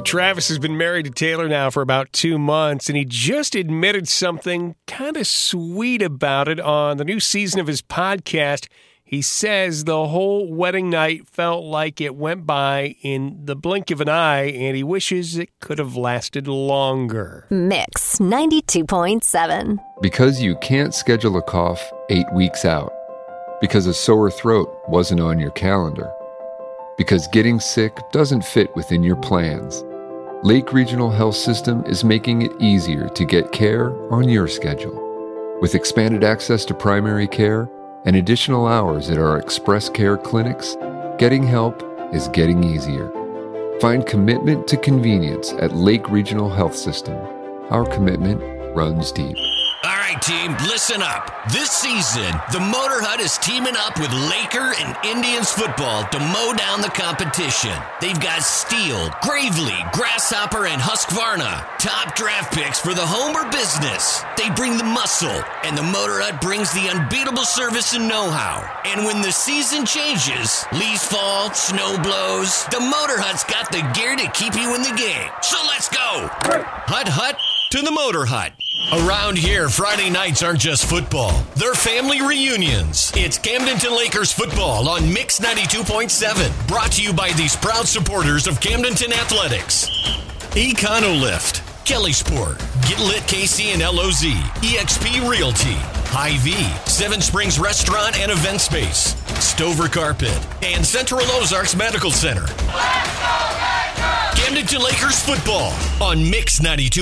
Travis has been married to Taylor now for about 2 months, and he just admitted something kind of sweet about it on the new season of his podcast. He says the whole wedding night felt like it went by in the blink of an eye, and he wishes it could have lasted longer. Mix 92.7. Because you can't schedule a cough 8 weeks out. Because a sore throat wasn't on your calendar. Because getting sick doesn't fit within your plans. Lake Regional Health System is making it easier to get care on your schedule. With expanded access to primary care and additional hours at our Express Care clinics, getting help is getting easier. Find commitment to convenience at Lake Regional Health System. Our commitment runs deep. All right, team, listen up. This season, the Motor Hut is teaming up with Laker and Indians football to mow down the competition. They've got Steele, Gravely, Grasshopper, and Husqvarna. Top draft picks for the home or business. They bring the muscle, and the Motor Hut brings the unbeatable service and know-how. And when the season changes, leaves fall, snow blows, the Motor Hut's got the gear to keep you in the game. So let's go. Hut to the Motor Hut. Around here, Friday nights aren't just football. They're family reunions. It's Camdenton Lakers football on Mix 92.7. Brought to you by these proud supporters of Camdenton Athletics. Econolift, Kelly Sport, Get Lit KC and LOZ, EXP Realty, Hy-Vee, Seven Springs Restaurant and Event Space, Stover Carpet, and Central Ozarks Medical Center. Camdenton Lakers football on Mix 92.